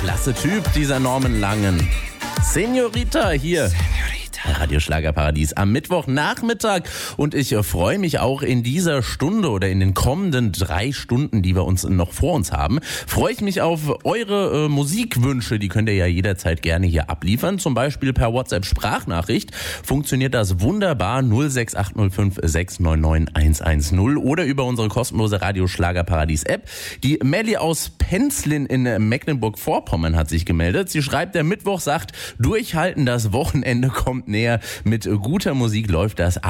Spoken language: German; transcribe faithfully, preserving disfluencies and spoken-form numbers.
Klasse Typ, dieser Norman Langen. Senorita hier. Radio Schlagerparadies am Mittwochnachmittag und ich freue mich auch in dieser Stunde oder in den kommenden drei Stunden, die wir uns noch vor uns haben, freue ich mich auf eure äh, Musikwünsche, die könnt ihr ja jederzeit gerne hier abliefern, zum Beispiel per WhatsApp-Sprachnachricht, funktioniert das wunderbar null sechs acht null fünf sechs neun neun eins eins null oder über unsere kostenlose Radio Schlagerparadies App. Die Melli aus Penzlin in Mecklenburg-Vorpommern hat sich gemeldet. Sie schreibt, der Mittwoch sagt, durchhalten, das Wochenende kommt näher. Mit guter Musik läuft das